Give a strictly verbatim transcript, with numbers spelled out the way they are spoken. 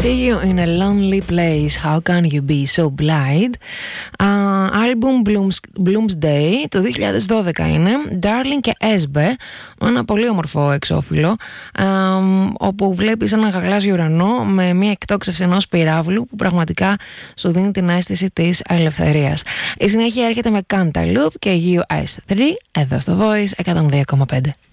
See you in a lonely place. How can you be so blind? Uh, album Blooms, Bloomsday το δύο χιλιάδες δώδεκα είναι. Darling και Esbe, ένα πολύ όμορφο εξώφυλλο, uh, όπου βλέπεις ένα γαλάζιο ουρανό με μια εκτόξευση ενός πυράβλου που πραγματικά σου δίνει την αίσθηση της ελευθερίας. Η συνέχεια έρχεται με Cantaloupe και γιου ες θρι εδώ στο Voice εκατόν δύο κόμμα πέντε.